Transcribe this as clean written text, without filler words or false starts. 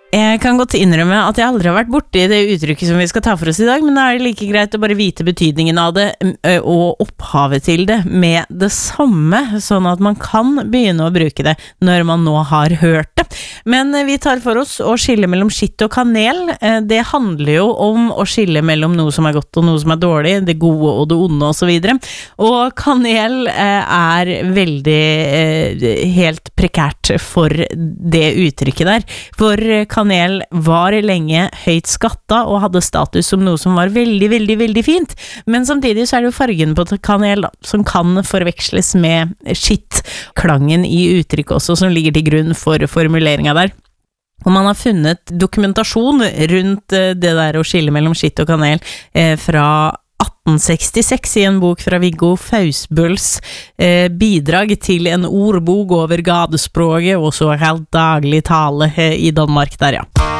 Jeg kan godt innrømme at jeg aldri har vært borte i det uttrykket som vi skal ta for oss i dag, men da det like greit å bare vite betydningen av det og opphavet til det med det samme, sånn at man kan begynne å bruke det når man nå har hørt det. Men vi tar for oss å skille mellom skitt og kanel. Det handler jo om å skille mellom noe som godt og noe som dårlig, det gode og det onde og så videre. Og kanel veldig helt prekært for det uttrykket der. For kanel var lenge høyt skatta og hadde status som noe som var veldig, veldig, veldig fint. Men samtidig så det jo fargen på kanel da, som kan forveksles med skitt. Klangen i uttrykk også som ligger til grunn for formuleringen der. Og man har funnet dokumentasjon rundt det der å skille mellom skitt og kanel fra 1866 i en bok fra Viggo Fausbøls bidrag til en ordbok over gadespråket og såkalt daglig tale i Danmark der, ja.